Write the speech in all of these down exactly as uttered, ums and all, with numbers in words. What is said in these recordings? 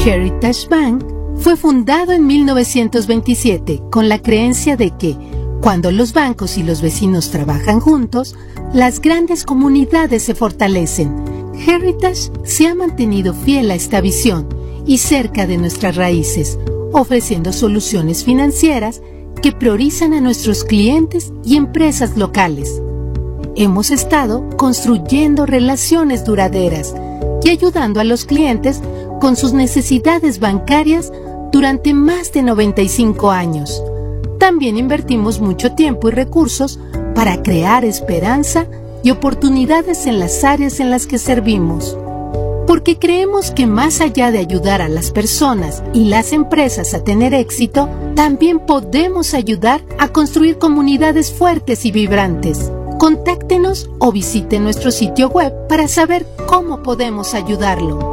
Heritage Bank fue fundado en mil novecientos veintisiete con la creencia de que, cuando los bancos y los vecinos trabajan juntos, las grandes comunidades se fortalecen. Heritage se ha mantenido fiel a esta visión y cerca de nuestras raíces, ofreciendo soluciones financieras que priorizan a nuestros clientes y empresas locales. Hemos estado construyendo relaciones duraderas y ayudando a los clientes con sus necesidades bancarias durante más de noventa y cinco años. También invertimos mucho tiempo y recursos para crear esperanza y oportunidades en las áreas en las que servimos. Porque creemos que más allá de ayudar a las personas y las empresas a tener éxito, también podemos ayudar a construir comunidades fuertes y vibrantes. Contáctenos o visite nuestro sitio web para saber cómo podemos ayudarlo.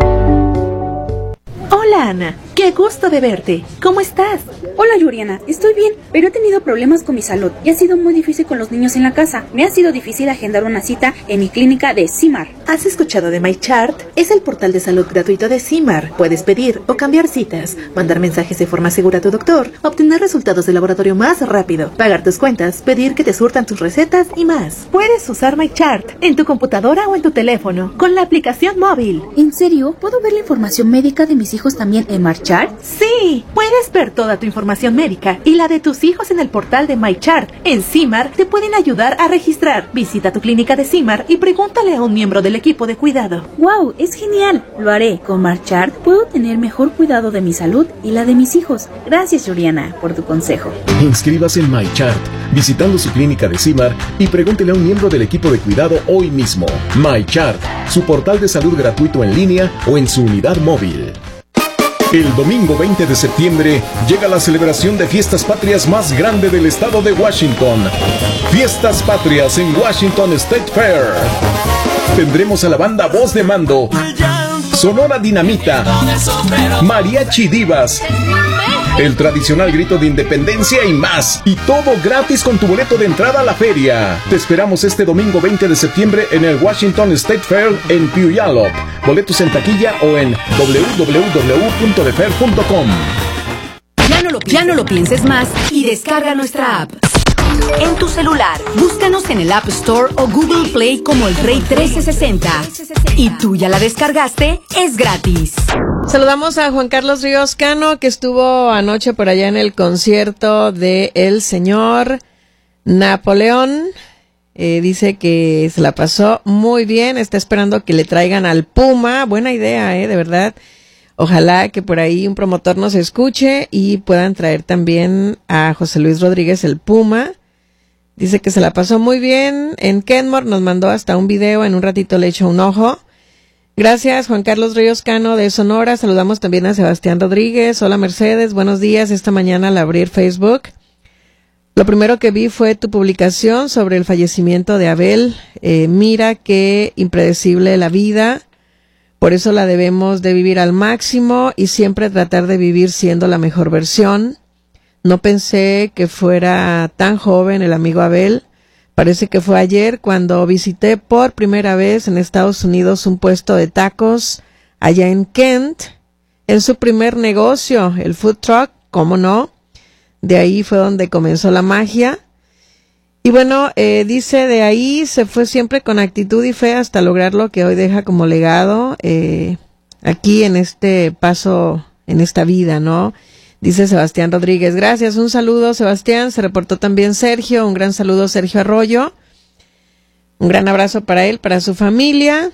Hola Ana, qué gusto de verte. ¿Cómo estás? Hola Yuriana, estoy bien, pero he tenido problemas con mi salud y ha sido muy difícil con los niños en la casa. Me ha sido difícil agendar una cita en mi clínica de CIMAR. ¿Has escuchado de MyChart? Es el portal de salud gratuito de CIMAR. Puedes pedir o cambiar citas, mandar mensajes de forma segura a tu doctor, obtener resultados de laboratorio más rápido, pagar tus cuentas, pedir que te surtan tus recetas y más. Puedes usar MyChart en tu computadora o en tu teléfono con la aplicación móvil. ¿En serio? ¿Puedo ver la información médica de mis hijos también en MyChart? Sí, puedes ver toda tu información médica y la de tus hijos en el portal de MyChart. En CIMAR te pueden ayudar a registrar. Visita tu clínica de CIMAR y pregúntale a un miembro del equipo de cuidado. ¡Wow! Es genial. Lo haré. Con MyChart puedo tener mejor cuidado de mi salud y la de mis hijos. Gracias, Yuriana, por tu consejo. Inscríbase en MyChart visitando su clínica de CIMAR y pregúntele a un miembro del equipo de cuidado hoy mismo. MyChart, su portal de salud gratuito en línea o en su unidad móvil. El domingo veinte de septiembre llega la celebración de Fiestas Patrias más grande del estado de Washington. Fiestas Patrias en Washington State Fair. Tendremos a la banda Voz de Mando, Sonora Dinamita, Mariachi Divas, el tradicional grito de independencia y más. Y todo gratis con tu boleto de entrada a la feria. Te esperamos este domingo veinte de septiembre en el Washington State Fair en Puyallup. Boletos en taquilla o en doble u doble u doble u punto de fair punto com. Ya no lo, ya no lo pienses más y descarga nuestra app. En tu celular, búscanos en el App Store o Google Play como El Rey trece sesenta. ¿Y tú ya la descargaste? Es gratis. Saludamos a Juan Carlos Ríos Cano, que estuvo anoche por allá en el concierto de el señor Napoleón. Eh, dice que se la pasó muy bien, está esperando que le traigan al Puma. Buena idea, eh, de verdad. Ojalá que por ahí un promotor nos escuche y puedan traer también a José Luis Rodríguez el Puma. Dice que se la pasó muy bien en Kenmore, nos mandó hasta un video, en un ratito le echo un ojo. Gracias, Juan Carlos Ríos Cano de Sonora. Saludamos también a Sebastián Rodríguez. Hola Mercedes, buenos días. Esta mañana al abrir Facebook, lo primero que vi fue tu publicación sobre el fallecimiento de Abel. Eh, mira qué impredecible la vida. Por eso la debemos de vivir al máximo y siempre tratar de vivir siendo la mejor versión. No pensé que fuera tan joven el amigo Abel. Parece que fue ayer cuando visité por primera vez en Estados Unidos un puesto de tacos allá en Kent, en su primer negocio, el food truck, ¿cómo no? De ahí fue donde comenzó la magia. Y bueno, eh, dice, de ahí se fue siempre con actitud y fe hasta lograr lo que hoy deja como legado eh, aquí en este paso, en esta vida, ¿no? Dice Sebastián Rodríguez. Gracias, un saludo Sebastián. Se reportó también Sergio, un gran saludo Sergio Arroyo. Un gran abrazo para él, para su familia.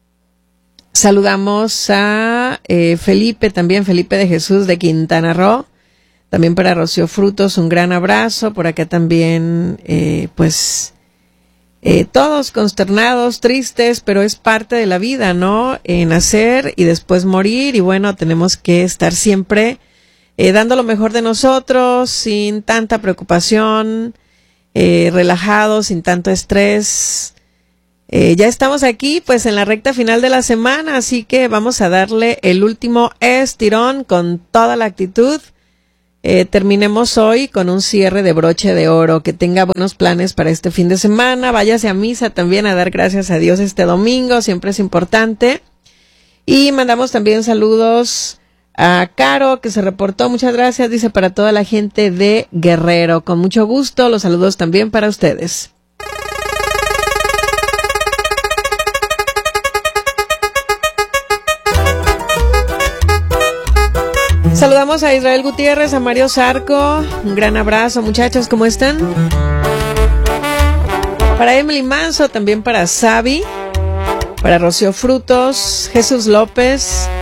Saludamos a eh, Felipe, también Felipe de Jesús de Quintana Roo. También para Rocío Frutos, un gran abrazo. Por acá también, eh, pues, eh, todos consternados, tristes, pero es parte de la vida, ¿no? Eh, nacer y después morir. Y bueno, tenemos que estar siempre eh, dando lo mejor de nosotros, sin tanta preocupación, eh, relajados, sin tanto estrés. Eh, ya estamos aquí, pues, en la recta final de la semana, así que vamos a darle el último estirón con toda la actitud. Eh, terminemos hoy con un cierre de broche de oro. Que tenga buenos planes para este fin de semana. Váyase a misa también a dar gracias a Dios este domingo, siempre es importante. Y mandamos también saludos A Caro, que se reportó, muchas gracias, dice, para toda la gente de Guerrero. Con mucho gusto, los saludos también para ustedes. Saludamos a Israel Gutiérrez, a Mario Zarco. Un gran abrazo, muchachos, ¿cómo están? Para Emily Manso, también para Sabi, para Rocío Frutos, Jesús López,